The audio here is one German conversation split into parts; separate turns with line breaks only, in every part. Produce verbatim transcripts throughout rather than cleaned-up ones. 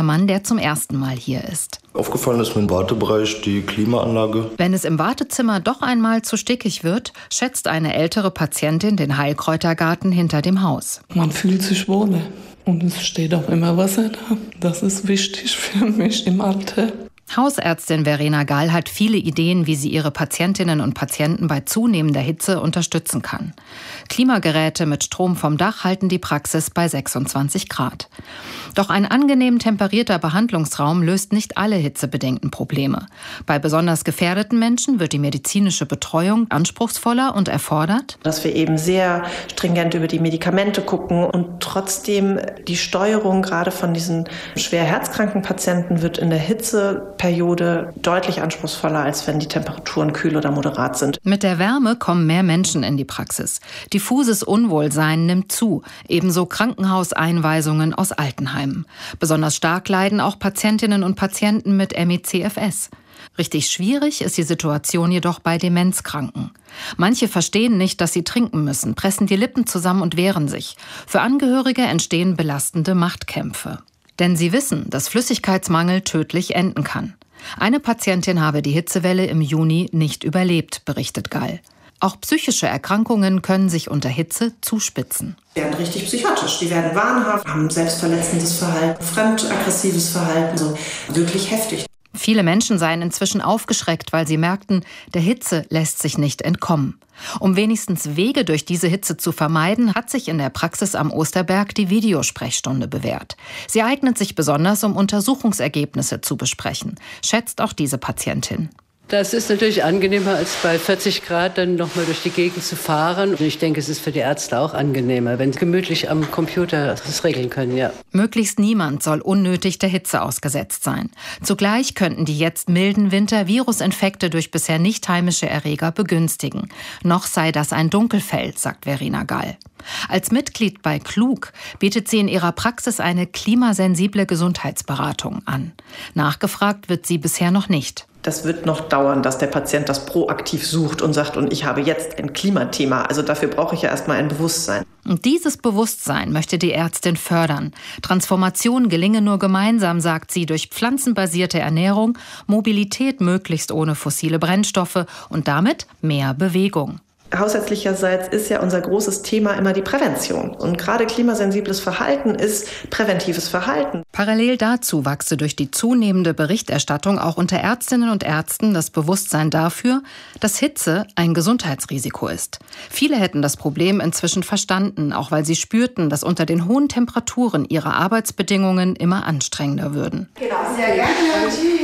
Mann, der zum ersten Mal hier ist.
Aufgefallen ist mir im Wartebereich die Klimaanlage.
Wenn es im Wartezimmer doch einmal zu stickig wird, schätzt eine ältere Patientin den Heilkräutergarten hinter dem Haus.
Man fühlt sich wohler und es steht auch immer Wasser da. Das ist wichtig für mich im Alter.
Hausärztin Verena Gall hat viele Ideen, wie sie ihre Patientinnen und Patienten bei zunehmender Hitze unterstützen kann. Klimageräte mit Strom vom Dach halten die Praxis bei sechsundzwanzig Grad. Doch ein angenehm temperierter Behandlungsraum löst nicht alle hitzebedingten Probleme. Bei besonders gefährdeten Menschen wird die medizinische Betreuung anspruchsvoller und erfordert,
dass wir eben sehr stringent über die Medikamente gucken und trotzdem die Steuerung gerade von diesen schwer herzkranken Patienten wird in der Hitzeperiode deutlich anspruchsvoller, als wenn die Temperaturen kühl oder moderat sind.
Mit der Wärme kommen mehr Menschen in die Praxis. Diffuses Unwohlsein nimmt zu, ebenso Krankenhauseinweisungen aus Altenheimen. Besonders stark leiden auch Patientinnen und Patienten mit M E C F S. Richtig schwierig ist die Situation jedoch bei Demenzkranken. Manche verstehen nicht, dass sie trinken müssen, pressen die Lippen zusammen und wehren sich. Für Angehörige entstehen belastende Machtkämpfe. Denn sie wissen, dass Flüssigkeitsmangel tödlich enden kann. Eine Patientin habe die Hitzewelle im Juni nicht überlebt, berichtet Gall. Auch psychische Erkrankungen können sich unter Hitze zuspitzen.
Die werden richtig psychotisch, die werden wahnhaft, haben selbstverletzendes Verhalten, fremdaggressives Verhalten, so wirklich heftig.
Viele Menschen seien inzwischen aufgeschreckt, weil sie merkten, der Hitze lässt sich nicht entkommen. Um wenigstens Wege durch diese Hitze zu vermeiden, hat sich in der Praxis am Osterberg die Videosprechstunde bewährt. Sie eignet sich besonders, um Untersuchungsergebnisse zu besprechen, schätzt auch diese Patientin.
Das ist natürlich angenehmer, als bei vierzig Grad dann noch mal durch die Gegend zu fahren. Und ich denke, es ist für die Ärzte auch angenehmer, wenn sie gemütlich am Computer das regeln können, ja.
Möglichst niemand soll unnötig der Hitze ausgesetzt sein. Zugleich könnten die jetzt milden Winter Virusinfekte durch bisher nicht heimische Erreger begünstigen. Noch sei das ein Dunkelfeld, sagt Verena Gall. Als Mitglied bei Klug bietet sie in ihrer Praxis eine klimasensible Gesundheitsberatung an. Nachgefragt wird sie bisher noch nicht.
Das wird noch dauern, dass der Patient das proaktiv sucht und sagt, und ich habe jetzt ein Klimathema. Also dafür brauche ich ja erstmal ein Bewusstsein.
Und dieses Bewusstsein möchte die Ärztin fördern. Transformation gelinge nur gemeinsam, sagt sie, durch pflanzenbasierte Ernährung, Mobilität möglichst ohne fossile Brennstoffe und damit mehr Bewegung.
Hausärztlicherseits ist ja unser großes Thema immer die Prävention. Und gerade klimasensibles Verhalten ist präventives Verhalten.
Parallel dazu wachse durch die zunehmende Berichterstattung auch unter Ärztinnen und Ärzten das Bewusstsein dafür, dass Hitze ein Gesundheitsrisiko ist. Viele hätten das Problem inzwischen verstanden, auch weil sie spürten, dass unter den hohen Temperaturen ihre Arbeitsbedingungen immer anstrengender würden.
Genau, sehr gerne. Tschüss.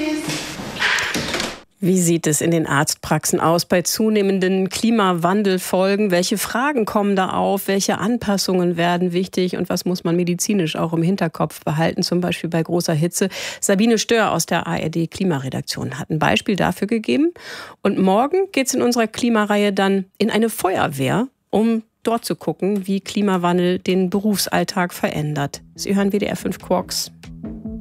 Wie sieht es in den Arztpraxen aus bei zunehmenden Klimawandelfolgen? Welche Fragen kommen da auf? Welche Anpassungen werden wichtig? Und was muss man medizinisch auch im Hinterkopf behalten, zum Beispiel bei großer Hitze? Sabine Stör aus der A R D-Klimaredaktion hat ein Beispiel dafür gegeben. Und morgen geht es in unserer Klimareihe dann in eine Feuerwehr, um dort zu gucken, wie Klimawandel den Berufsalltag verändert. Sie hören W D R fünf Quarks.